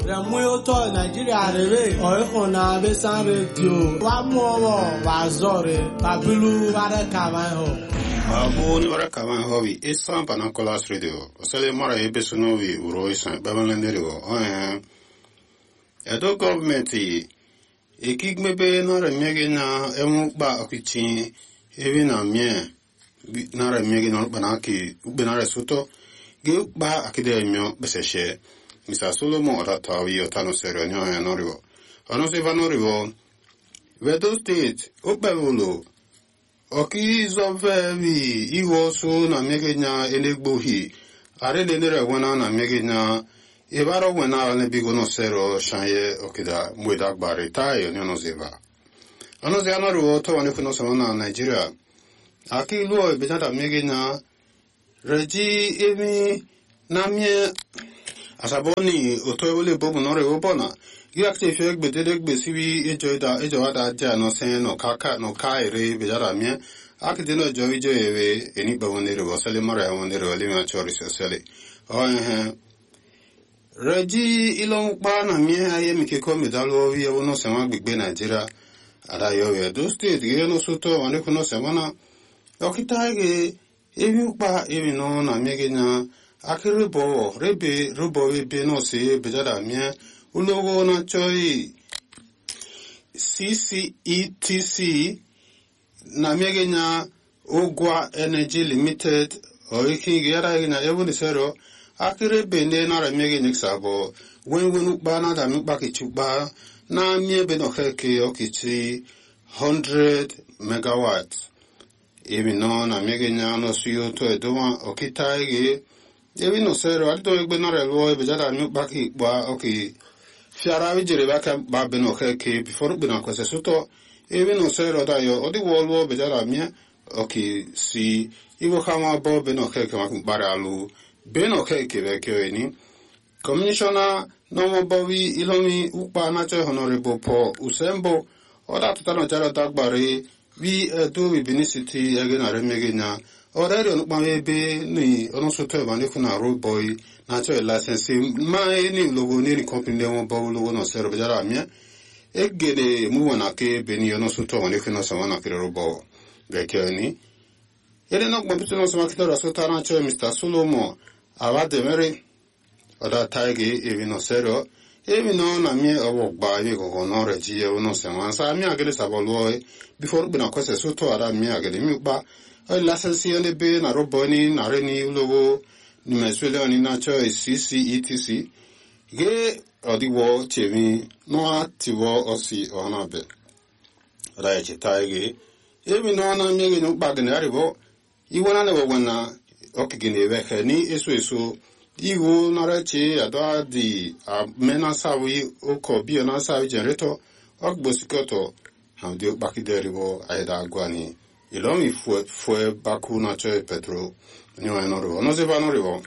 Remuoto Nigeria rere oihuna besan radio wa muowo wa zore babilu ware kaman ho Abu ni wara kaman hobi isan panakolas radio osele mara ebesunovi uro isan babalendero edo government ekigmebe na remege na emukba okichi ebi na mie na remege na banaki ubenare suto ge ukba akide mio beseshe Mr. Solomon Otatawi Otano Serenio and Norivo. Onoseva Norivo, Vedo State, Opevulo, Oki Zovevi, Iwosu, na Megina, Elegbohi, Aredere Wana, Megina, Evaro Wena, Nebigono Sero, Shanye, Okida, Muedak Barita, Yonozeva. Onoziano Rivo, Tawanifuno Savana, Nigeria. Aki Luo, Benata Megina, Regi, Emi, Namie, Asaboni otoyole bobu nore obona yakse fek bededek besibi ejoada ja no sen no kaka no kaire bejara mie akideno jowijo ewe eni bawonere wasale mara wonere wale ma chori sosale reji ilon pa na mie aye mi ke ko medalo wi ewo no senwa gbegbe Nigeria ada yo we do state ge no soto wane kuno semana okitage ewi pa ewi no na mie genya Akiribo, Rebe, Rubo, Benosi, Bejadamia, Ulogo na Choi, CCETC, Namegina, Ogwa Energy Limited, Oiki Gera in a Evonicero, Akiribe, Nena, Meganixabo, when we look bana, the Mubaki Chuba, Namia Benoheke, Okichi, 100 megawatts. Even known Amegina, no Suyo to a Doma, Okitage. Ebi no sero alto egbe no relo bejada mi baki gba okay fiara wi jere baka ba be no keke before be na kwese soto ebi no sero da yo odi wolwo bejada mi okay si iwo kama bo be no keke ma bara alu be no keke be ke ni commissioner no mo bowi ilomi upa na che honorable Paul Usembo oda tutano jara dagbare wi do wi benicity again aremege na already on Bamebe, ni also tell Manifuna road boy, natural licensing, my name logo nearly company one bow logo no Serbia. Egede Muanake, Beni, also told Manifuna Savana Robo, Bekani. It is not Mapunos Makita Sotana, Mr. Solomon, Ava de Mary, or that Tige, even no Sero, even on a mere walk by Vigo, no Regia, no Saman, Samia Gelis Avaloy, before Benacosa Soto, Aramia Gedimuba. License on the bay, na roboni, na reni logo, ni meswele on inacho CCETC. Ge odi wo chemi, no atiwo osi onabe. Raichi taige. Ebi no na miege no bagene aribo. Iwana nevo wana okigene weke ni eso. Iwo na rechi adwa di mena sawi oko bio na sawi generator. Okbosikoto hamdi okbakideribo aida agwani. Ilomi fue baku na choe petro nyo enorivo no se va norivo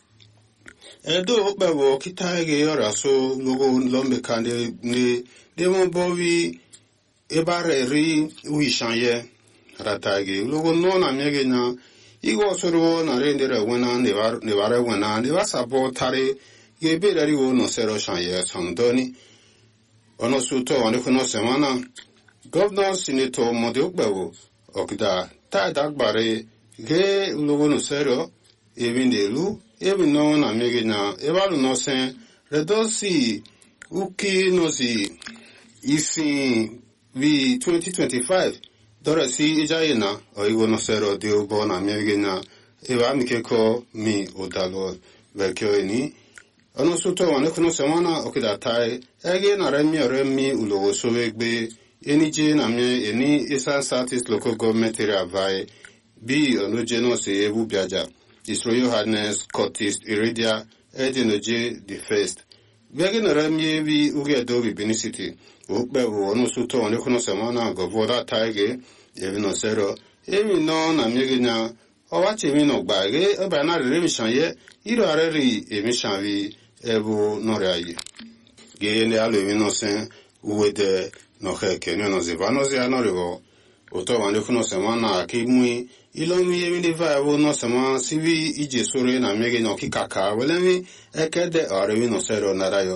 edo bewo kitaege yora so logo lombe kande ne demo bovi ebare ri uishanye ratage logo no na mege na igo soro na rendere wena ne vare wena ne vasabo tare gebe ri wo no sero shanye sondoni ono suto ono kuno semana governor senator mode bewo Okida, ta dagbare, ge logo no sero, even de lu, even no na megina, evalu no sen, redosi, uki no si, isi, vi 2025, dora si ijayena, o igo no sero, de ubo na megina, eva mikeko, mi, odalo, vekyo eni, ono suto wane kuno semana, okida tai, ege na remi, ulogo sowegbe, Enije na mie eni Eastern Southeast Local Government Area vai bi onojeno se ebu biaja. His Royal Highness Curtis Iridia Edinoje the First. Biagi na ramye vi uge dobi Benicity. Ukbe ono suto ono kuno semana govoda taige evi no sero. Emi no na miege na owache mi no gbage eba na remi shanye iro areri emi shanvi ebu noriayi. Ge ne alo emi no sen uwede no keke no zivano zianorivo oto wande kuno semana akimui ilomi yemi de va no sema sivi ije sore na mege no kikaka welemi ekede arewi no sero narayo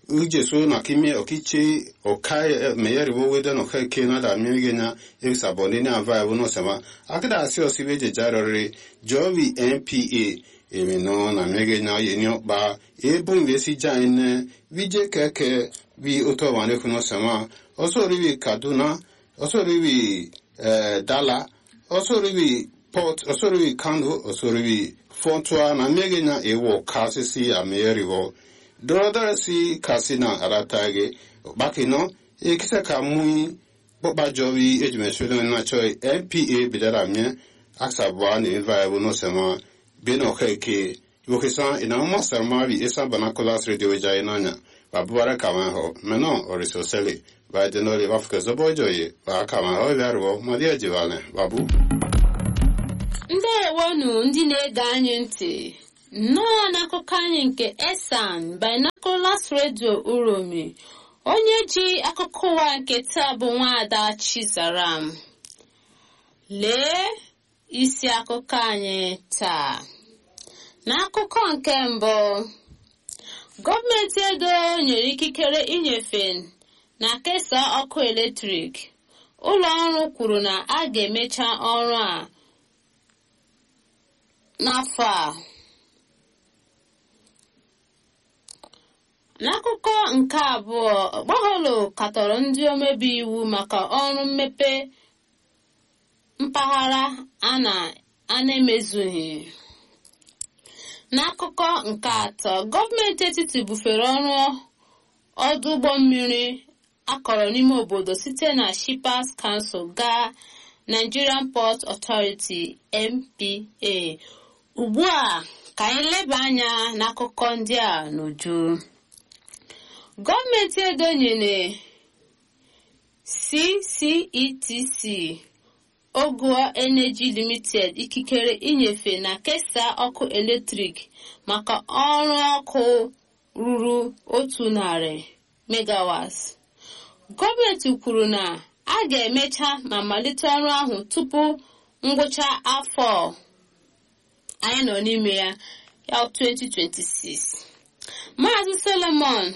ujeso na kimie okiche okai meyeri wo wede no kai kena da miegenya exabone ni ava no sema akida asi osibeje jarore jovi NPA emino na miegenya yenyo ba ebun lesi jaine vije keke vi otowane kuno sema oso rivi Kaduna oso rivi Dala oso rivi Port oso rivi Kano oso rivi Fontua na miegenya ewo kasisi ameyeri wo Drodara si kasina aratage bakino ekisa kamui boba jovi ejimeshodo na choi NPA bidara mye aksabwa ni viable no sema beno keke yokisa ina mo sarmavi esa banakolas radio jainanya babara kama ho meno oriso sele ba denori afka zobojoye ba kama ho yarwo madia jiwane babu ndewonu ndị na-ege anyị ntị nnọọ n'akụkọ anyị nke Esan Binoculars Radio Uromi onye ji akụkọ ụwa nke taa bụ Nwaada Chizaram. Lee isi akụkọ anyị taa. N'akụkọ nke mbụ, gọọmenti Edo nyere ikikere inyefe na kesaa ọkụ eletrik. Ụlọ ọrụ kwuru na a ga-emecha ọrụ a n'afọ a. N'akụkọ nke abụọ, Okpeholo katọrọ ndị omebe iwu maka ọrụ mmepe mpaghara a na-emezughị. N'akụkọ nke atọ, gọọmenti etiti bufere ọrụ ọdụ ụgbọ mmiri akọrọ n'ime obodo site na Shippers Council gaa Nigerian Port Authority (NPA). Ugbu a ka anyị leba anya n'akụkọ ndị a n'uju. Gọọmenti Edo nyere CCETC Ogua Energy Limited ikikere inyefe na kesaa ọkụ eletrik maka ọrụ ọkụ ruru 100 megawatts. Gọọmenti kwuru na a ga-emecha ma malite ọrụ ahụ tupu ngwụcha afọ anyị nọ n'ime ya 2026. Maazị Solomon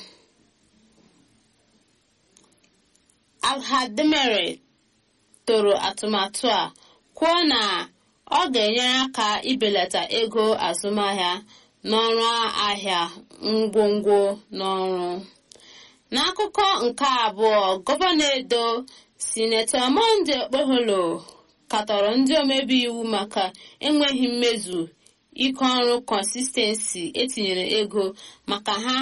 Alhademere toro atụmatụ a kwuo na ọ ga-enyere aka ibelata ego azụmahịa n'ọrụ ahịa ngwongwo n'ọrụ. N'akụkọ nke abụọ, Gọvanọ Edo Sinetọ Monday Okpeholo katọrọ ndị omebe iwu maka enweghị mmezu ike ọrụ consistency etinyere ego maka ha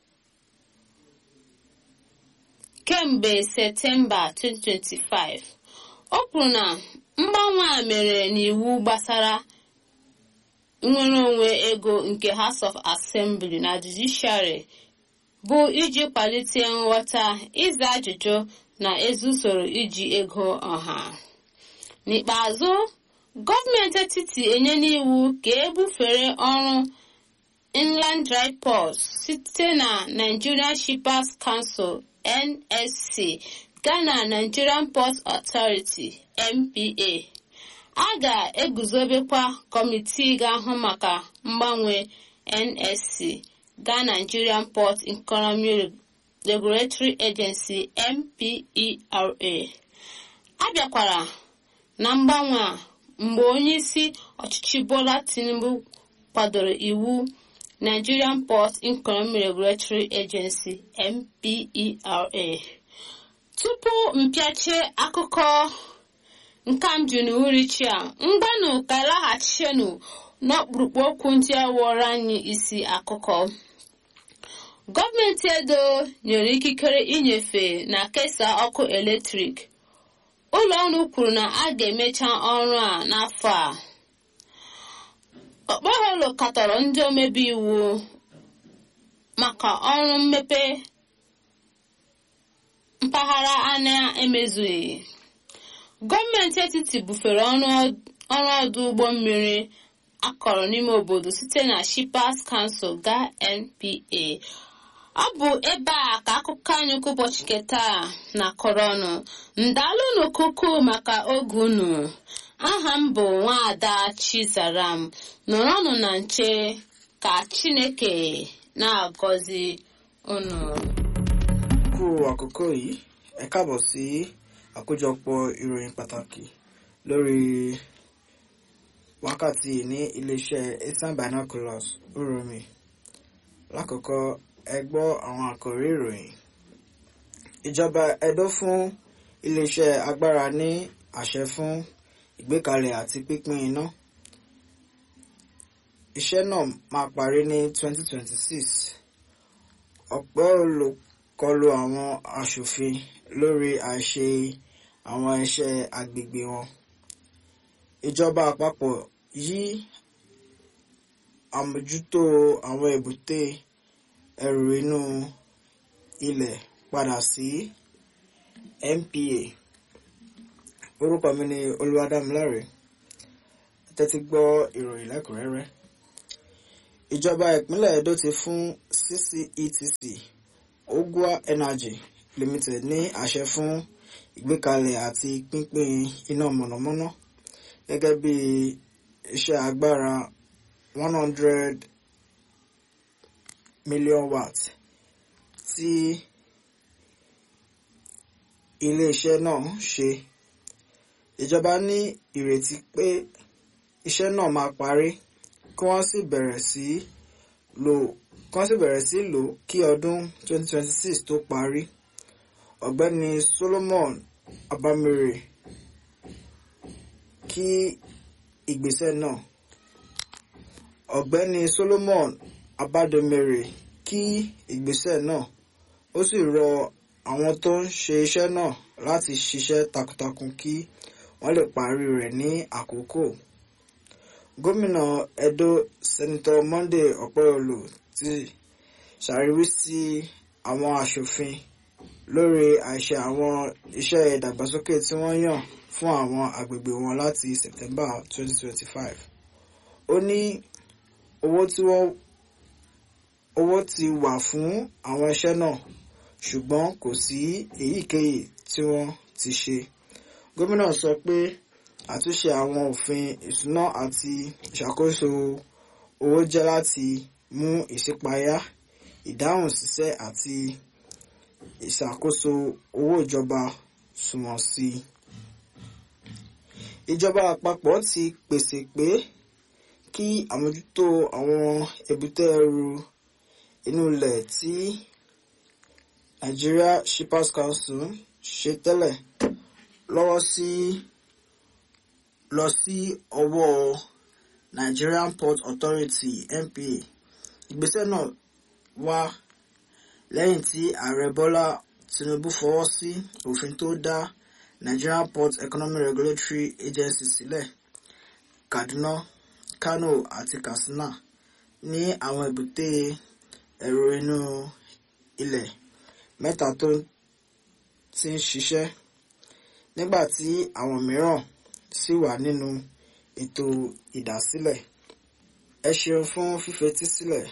kemgbe Septemba 2025. O kwuru na mgbanwe a mere n'iwu gbasara nnwere onwe ego nke House of Assembly na Judiciary bụ iji kwalite nghọta, ịza ajụjụ na ezi usoro iji ego ọha. N'ikpeazụ, gọọmenti etiti enye n'iwu ka ebufere ọrụ Inland Dry Ports site na Nigerian Shippers Council (NSC) gaa na Nigerian Port Authority (NPA). A ga-eguzobekwa kọmitii ga-ahụ maka mgbanwe NSC gaa Nigerian Port Economy Regulatory Agency (NPERA). A bịakwara na mgbanwe a mgbe onyeisi ọchịchị Bola Tinubu kwadoro iwu Nigerian Port Economy Regulatory Agency (NPERA). Tupu mpịache akụkọ nkamju n'uhuruchi a, mgbanụ ka laghachinu n'ọkpụrụkpụ okwu ndị a wụọrọ anyị isi akụkọ. Gọọmenti Edo nyere ikikere inyefe na kesaa ọkụ eletrik. Ụlọ ọrụ kwuru na a ga-emecha ọrụ a n'afọ a. Okpeholo katọrọ ndị omebe iwu maka ọrụ mmepe mpaghara a na-emezughị. Gọọmenti etiti bufere ọrụ ọdụ ụgbọ mmiri akọrọ n'ime obodo site na Shippers Council gaa NPA. Ọ bụ ebe a ka akụkọ anyị nke ụbọchị keta na kọrọnụ. Ndalụ n'okuku maka oge unu. Aha m bụ Nwaada Chizaram. Nọrọnụ na nche ka Chineke na-agọzi unu. kú àkókò yìí, ẹ káàbọ̀ sí àkójọpọ̀ ìròyìn pàtàkì lórí wákàtí ní iléeṣẹ́ Eastern Binoculars Uromi. Lákọ̀ọ́kọ́, ẹ gbọ́ àwọn àkòrí ìròyìn. Ìjọba Ẹdó fún iléeṣẹ́ agbára ní àṣẹ fún ìgbékalẹ̀ àti pínpín iná. Iṣẹ́ náà máa parí ní 2026. Ọ̀pọ̀ olùkọlù àwọn aṣòfin lórí àìṣe àwọn iṣẹ́ agbègbè wọn. Ìjọba àpapọ̀ yí àmójútó àwọn èbúté ẹrù inú ilẹ̀ padà sí NPA. Orúkọ mi ni Olúwadámiláre. Tẹ́tí gbọ́ ìròyìn lẹ́kùnrẹ́rẹ́. Ìjọba ìpínlẹ̀ Ẹdó ti fún CCETC Ogua Energy Limited ní àṣẹ fún ìgbékalẹ̀ àti pínpín iná mọ̀nàmọ́ná gẹ́gẹ́ bí iṣẹ́ agbára 100 million watt tí ilé-iṣẹ́ náà ṣe. Ìjọba ní ìrètí pé iṣẹ́ náà máa parí kí wọ́n sì bẹ̀rẹ̀ sí lò kí ọdún 2026 tó parí. Ọ̀gbẹ́ni Solomon Abamire kí ìgbésẹ̀ náà. Ọ̀gbẹ́ni Solomon Abadomere kí ìgbésẹ̀ náà. Ó sì rọ àwọn tó ń ṣe iṣẹ́ náà láti ṣiṣẹ́ takuntakun kí wọ́n lè parí rẹ̀ ní àkókò. Gómìnà Ẹdó Sẹ́nitọ̀ Monday Ọ̀pẹ́yọlò ti ṣàríwísí àwọn aṣòfin lórí àìṣe àwọn iṣẹ́ ìdàgbàsókè tí wọ́n yàn fún àwọn agbègbè wọn láti September 2025. Ó ní owó ti wà fún àwọn iṣẹ́ náà, ṣùgbọ́n kò sí èyíkéyìí tí wọ́n ti ṣe. Gómìnà sọ pé àtúnṣe àwọn òfin ìṣúná àti ìṣàkóso owó jẹ́ láti mú ìṣípayá, ìdáhùn ṣiṣẹ́ àti ìṣàkóso owó ìjọba sunwọ̀n sí i. Ìjọba àpapọ̀ ti pèsè pé kí àmójútó àwọn èbúté ẹrù inú ilẹ̀ tí Nigeria Shippers Council ṣe tẹ́lẹ̀ lọ sí ọwọ́ Nigerian Port Authority NPA. Ìgbésẹ̀ náà wá lẹ́yìn tí Ààrẹ Bọ́lá Tinubu fọwọ́ sí òfin tó dá Nigerian Port Economic Regulatory Agency sílẹ̀. Kaduna, Kano àti Katsina ní àwọn èbúté ẹrù inú ilẹ̀ mẹ́ta tó ti ń ṣiṣẹ́, nígbà tí àwọn mìíràn sì wà nínú ètò ìdásílẹ̀. Ẹ ṣeun fún fífetí sílẹ̀.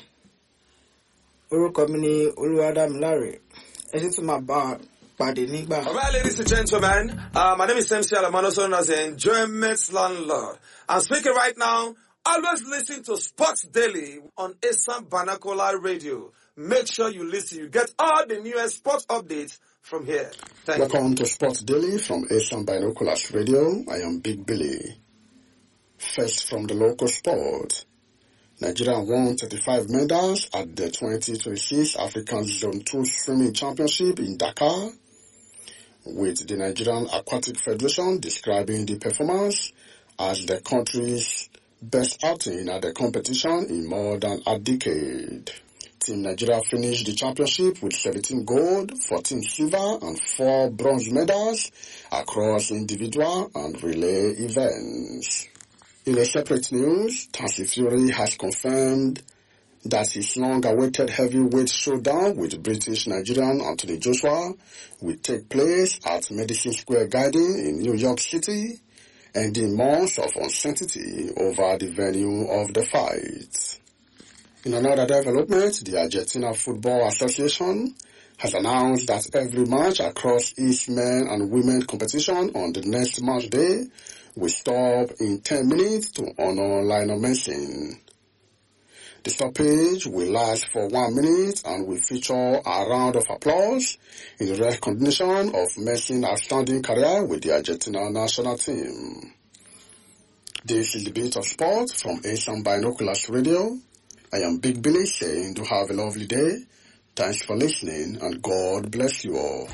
Orúkọ mi ni Olúwadámiláre. Ẹ sì tún máa bá a pàdé nígbà. All right, ladies and gentlemen, my name is MC Alamano, known as the Enjoyment Landlord. I'm speaking right now. Always listen to Sports Daily on Eastern Binocular Radio. Make sure you listen. You get all the newest sports updates from here. Welcome to Sports Daily from Eastern Binoculars Radio. I am Big Billy. First from the local sport. Nigeria won 35 medals at the 2026 African Zone 2 Swimming Championship in Dakar, with the Nigerian Aquatic Federation describing the performance as the country's best outing at the competition in more than a decade. Team Nigeria finished the championship with 17 gold, 14 silver and 4 bronze medals across individual and relay events. In a separate news, Tyson Fury has confirmed that his long-awaited heavyweight showdown with British Nigerian Anthony Joshua will take place at Madison Square Garden in New York City, ending months of uncertainty over the venue of the fight. In another development, the Argentina Football Association has announced that every match across its men and women competition on the next match day will stop in 10 minutes to honor Lionel Messi. The stoppage will last for 1 minute and will feature a round of applause in recognition of Messi's outstanding career with the Argentina national team. This is the Bit of Sport from ASAM Binoculars Radio. I am Big Billy saying do have a lovely day. Thanks for listening and God bless you all.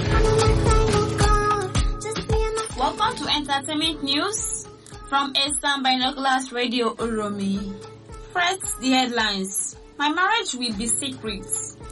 Welcome to Entertainment News from ASAM Binoculars Radio Uromi. First, the headlines. My marriage will be secret.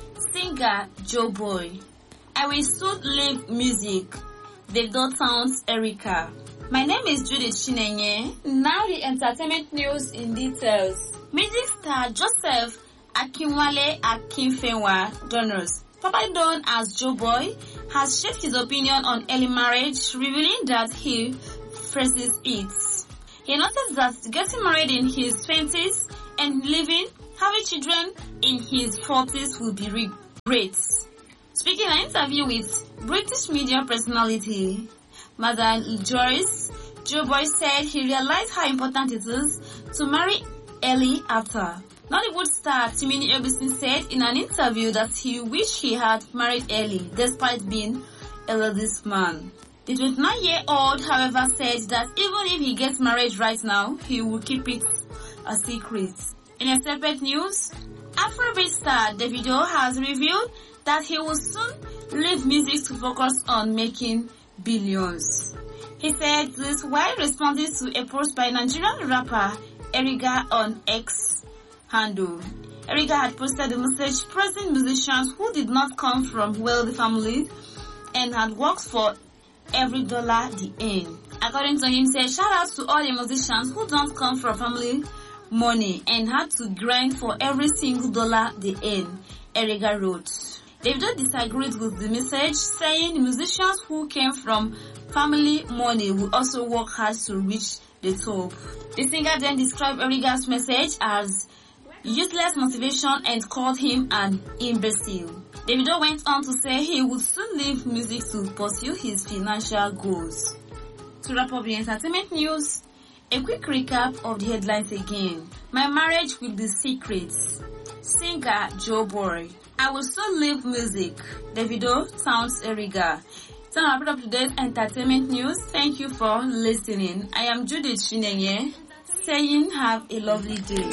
Singer Joe Boy. I will soon leave music. Davido Towns Erica. My name is Judith Chinenye. Now the entertainment news in details. Music star Joseph Akinwale Akinfenwa Donors, probably known as Joe Boy, has shaped his opinion on early marriage, revealing that he phrases it. He noticed that getting married in his 20s and having children in his 40s would be great. Speaking in an interview with British media personality Madame Joyce, Joe Boy said he realized how important it is to marry early after. Nollywood star Timini Ebison said in an interview that he wished he had married early despite being a ladies' man. The 29-year-old, however, said that even if he gets married right now, he will keep it a secret. In a separate news, Afrobeat star Davido has revealed that he will soon leave music to focus on making billions. He said this while responding to a post by Nigerian rapper Eriga on X handle. Eriga had posted a message praising musicians who did not come from wealthy families and had worked for every dollar they earn. According to him, he said, shout out to all the musicians who don't come from family money and had to grind for every single dollar they earn, Eriga wrote. Davido disagreed with the message, saying musicians who came from family money will also work hard to reach the top. The singer then described Eriga's message as useless motivation and called him an imbecile. Davido went on to say he would soon leave music to pursue his financial goals. To wrap up the entertainment news, a quick recap of the headlines again. My marriage will be secret. Singer Joe Boy. I will soon leave music. Davido Towns Eriga. So now, up to today's entertainment news. Thank you for listening. I am Judith Chinenye, saying have a lovely day.